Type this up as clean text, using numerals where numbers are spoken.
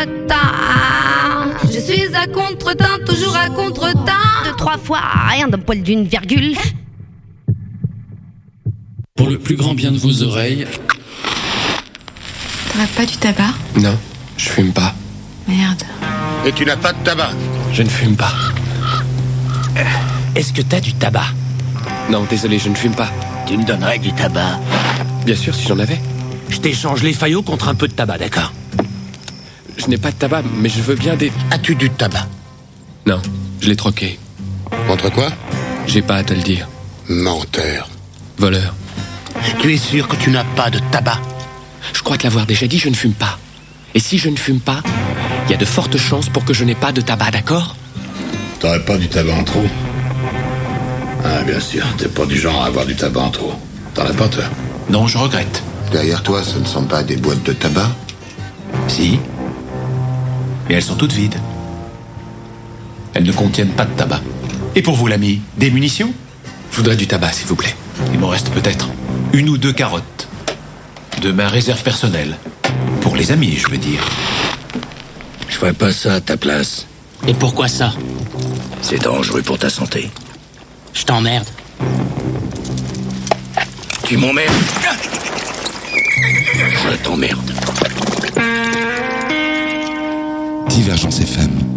retard. Je suis à contre-temps, toujours à contre-temps. 2, 3 fois, rien d'un poil d'une virgule. Pour le plus grand bien de vos oreilles. T'aurais pas du tabac? Non, je fume pas. Merde. Et tu n'as pas de tabac? Je ne fume pas. Est-ce que t'as du tabac? Non, désolé, je ne fume pas. Tu me donnerais du tabac? Bien sûr, si j'en avais. Je t'échange les faillots contre un peu de tabac, d'accord? Je n'ai pas de tabac, mais je veux bien des... As-tu du tabac? Non, je l'ai troqué. Contre quoi? J'ai pas à te le dire. Menteur. Voleur. Tu es sûr que tu n'as pas de tabac? Je crois te l'avoir déjà dit, je ne fume pas. Et si je ne fume pas, il y a de fortes chances pour que je n'ai pas de tabac, d'accord? T'aurais pas du tabac en trop? Ah, bien sûr, t'es pas du genre à avoir du tabac en trop. T'en as pas, toi? Non, je regrette. Derrière toi, ce ne sont pas des boîtes de tabac? Si. Et elles sont toutes vides. Elles ne contiennent pas de tabac. Et pour vous, l'ami, des munitions? Je voudrais du tabac, s'il vous plaît. Il m'en reste peut-être 1 ou 2 carottes. De ma réserve personnelle. Pour les amis, je veux dire. Je ferais pas ça à ta place. Et pourquoi ça? C'est dangereux pour ta santé. Je t'emmerde. Tu m'emmerdes. Je t'emmerde. Divergence FM.